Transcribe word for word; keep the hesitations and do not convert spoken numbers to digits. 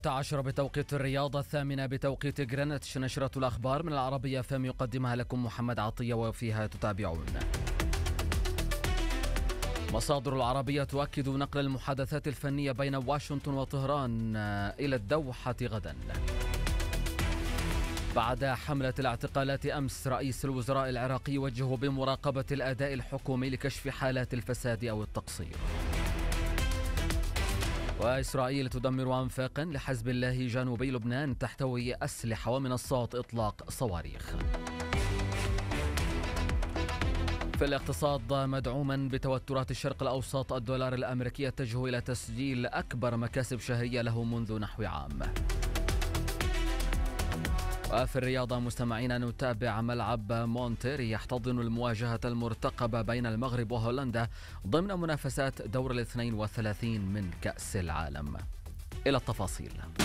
عشر بتوقيت الرياض، الثامنة بتوقيت غرينتش. نشرة الأخبار من العربية فهم يقدمها لكم محمد عطية وفيها تتابعون. مصادر العربية تؤكد نقل المحادثات الفنية بين واشنطن وطهران إلى الدوحة غدا. بعد حملة الاعتقالات أمس، رئيس الوزراء العراقي يوجه بمراقبة الأداء الحكومي لكشف حالات الفساد أو التقصير. وإسرائيل تدمر أنفاقا لحزب الله جنوبي لبنان تحتوي أسلحة ومنصات إطلاق صواريخ. في الاقتصاد، مدعوما بتوترات الشرق الأوسط، الدولار الأمريكي يتجه إلى تسجيل أكبر مكاسب شهرية له منذ نحو عام. وفي الرياضة مستمعين، نتابع ملعب مونتيري يحتضن المواجهة المرتقبة بين المغرب وهولندا ضمن منافسات دور الاثنين والثلاثين من كأس العالم. إلى التفاصيل.